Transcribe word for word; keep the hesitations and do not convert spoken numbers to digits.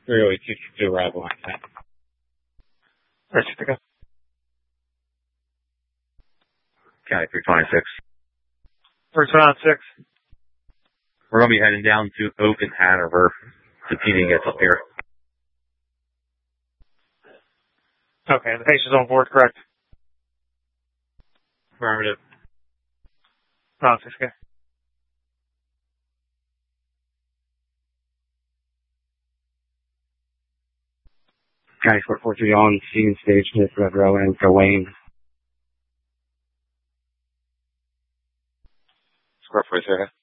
three oh eight two two arrival on ten. Roger, pick up. County three twenty-six. three twenty-six. We're going to be heading down to Oak and Hanover. The P D gets up here. Okay, the patient's on board, correct? Affirmative. Ron six K. County four four three on scene, stage Smith, Red Row, and for Wayne. Square forty-seven.